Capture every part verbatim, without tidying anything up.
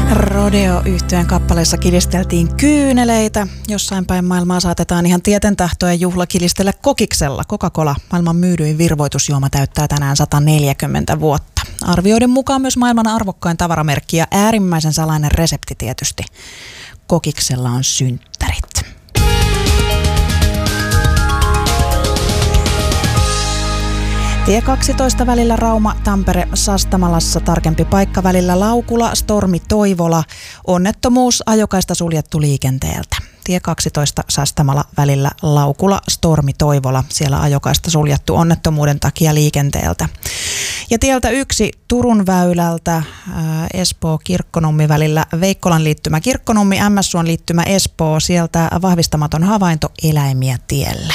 Rodeo-yhtyeen kappaleessa kilisteltiin kyyneleitä. Jossain päin maailmaa saatetaan ihan tietentahtojen juhla kilistellä kokiksella. Coca-Cola, maailman myydyin virvoitusjuoma, täyttää tänään sata neljäkymmentä vuotta. Arvioiden mukaan myös maailman arvokkain tavaramerkki ja äärimmäisen salainen resepti tietysti. Kokiksella on synttärit. Tie kaksitoista välillä Rauma-Tampere-Sastamalassa, tarkempi paikka välillä Laukula-Stormi-Toivola. Onnettomuus, ajokaista suljettu liikenteeltä. Tie kaksitoista Sastamala välillä Laukula-Stormi-Toivola. Siellä ajokaista suljettu onnettomuuden takia liikenteeltä. Ja tieltä yksi Turun väylältä Espoo-Kirkkonummi välillä Veikkolan liittymä Kirkkonummi, M S-Suon liittymä Espoo. Sieltä vahvistamaton havainto, eläimiä tiellä.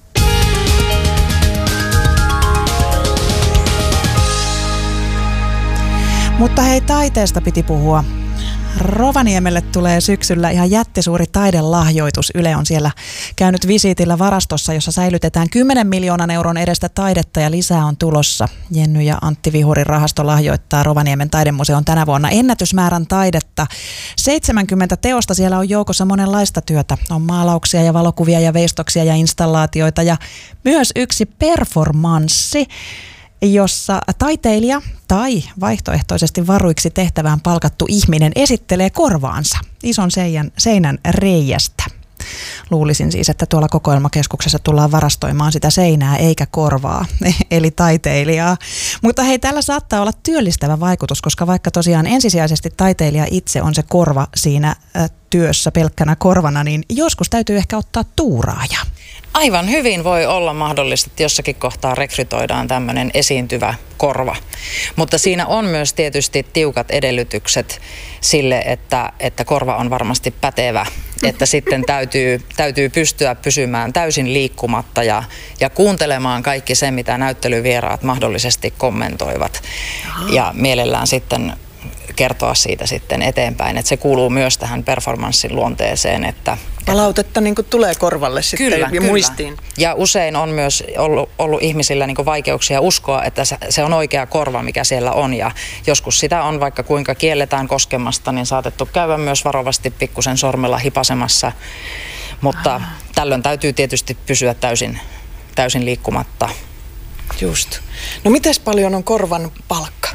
Mutta hei, taiteesta piti puhua. Rovaniemelle tulee syksyllä ihan jättisuuri taidelahjoitus. Yle on siellä käynyt visiitillä varastossa, jossa säilytetään kymmenen miljoonan euron edestä taidetta ja lisää on tulossa. Jenny ja Antti Vihurin rahasto lahjoittaa Rovaniemen taidemuseon tänä vuonna ennätysmäärän taidetta. seitsemänkymmentä teosta, siellä on joukossa monenlaista työtä. On maalauksia ja valokuvia ja veistoksia ja installaatioita ja myös yksi performanssi, jossa taiteilija tai vaihtoehtoisesti varuiksi tehtävään palkattu ihminen esittelee korvaansa ison seinän, seinän reiästä. Luulisin siis, että tuolla kokoelmakeskuksessa tullaan varastoimaan sitä seinää eikä korvaa, eli taiteilijaa. Mutta hei, tällä saattaa olla työllistävä vaikutus, koska vaikka tosiaan ensisijaisesti taiteilija itse on se korva siinä työssä pelkkänä korvana, niin joskus täytyy ehkä ottaa tuuraaja. Aivan hyvin voi olla mahdollista, että jossakin kohtaa rekrytoidaan tämmöinen esiintyvä korva. Mutta siinä on myös tietysti tiukat edellytykset sille, että, että korva on varmasti pätevä. Että sitten täytyy, täytyy pystyä pysymään täysin liikkumatta ja, ja kuuntelemaan kaikki se, mitä näyttelyvieraat mahdollisesti kommentoivat. Ja mielellään sitten kertoa siitä sitten eteenpäin, että se kuuluu myös tähän performanssin luonteeseen. Että palautetta niin kuin tulee korvalle sitten kyllä, ja kyllä. muistiin. Ja usein on myös ollut, ollut ihmisillä niin kuin vaikeuksia uskoa, että se on oikea korva, mikä siellä on. Ja joskus sitä on, vaikka kuinka kielletään koskemasta, niin saatettu käydä myös varovasti pikkusen sormella hipasemassa. Mutta ah. tällöin täytyy tietysti pysyä täysin, täysin liikkumatta. Just. No mites paljon on korvan palkka?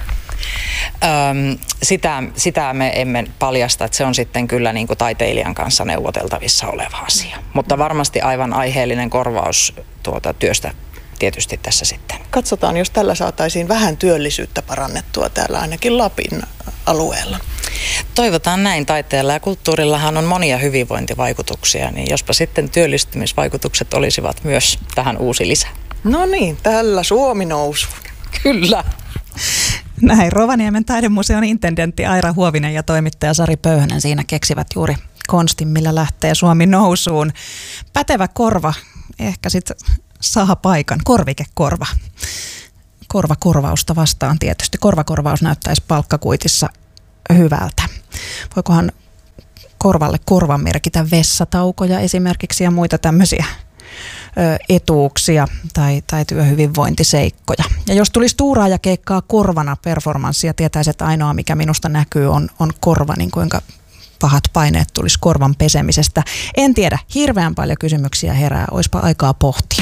Öm, sitä, sitä me emme paljasta, että se on sitten kyllä niin kuin taiteilijan kanssa neuvoteltavissa oleva asia. Mutta varmasti aivan aiheellinen korvaus tuota työstä tietysti tässä sitten. Katsotaan, jos tällä saataisiin vähän työllisyyttä parannettua täällä ainakin Lapin alueella. Toivotaan näin. Taiteella ja kulttuurillahan on monia hyvinvointivaikutuksia, niin jospa sitten työllistymisvaikutukset olisivat myös tähän uusi lisä. No niin, tällä Suomi nousu. Kyllä. Näin Rovaniemen taidemuseon intendentti Aira Huovinen ja toimittaja Sari Pöyhönen siinä keksivät juuri konstin, millä lähtee Suomi nousuun. Pätevä korva ehkä sitten saa paikan, korvikekorva. Korvakorvausta vastaan tietysti. Korvakorvaus näyttäisi palkkakuitissa hyvältä. Voikohan korvalle korvan merkitä vessataukoja esimerkiksi ja muita tämmöisiä etuuksia tai, tai työhyvinvointiseikkoja. Ja jos tulisi tuuraajakeikkaa korvana performanssia, tietäisi, että ainoa mikä minusta näkyy on, on korva, niin kuinka pahat paineet tulisi korvan pesemisestä. En tiedä, hirveän paljon kysymyksiä herää, oispa aikaa pohtia.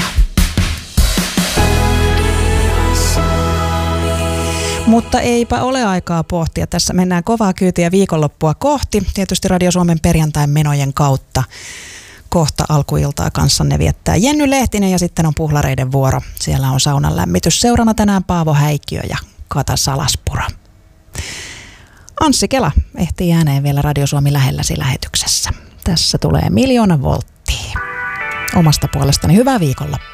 Mutta eipä ole aikaa pohtia. Tässä mennään kovaa kyytiä viikonloppua kohti, tietysti Radio Suomen perjantain menojen kautta. Kohta alkuiltaa kanssanne viettää Jenny Lehtinen ja sitten on puhlareiden vuoro. Siellä on saunan lämmitys. Seurana tänään Paavo Häikkiö ja Kata Salaspuro. Anssi Kela ehtii ääneen vielä Radio Suomi lähelläsi lähetyksessä. Tässä tulee miljoona volttia. Omasta puolestani hyvää viikonloppua.